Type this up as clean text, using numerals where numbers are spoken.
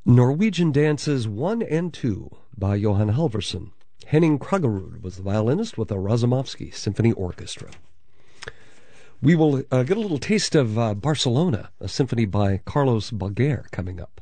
Norwegian Dances 1 and 2 by Johan Halvorsen. Henning Kraggerud was the violinist with the Razumovsky Symphony Orchestra. We will get a little taste of Barcelona, a symphony by Carlos Baguer coming up.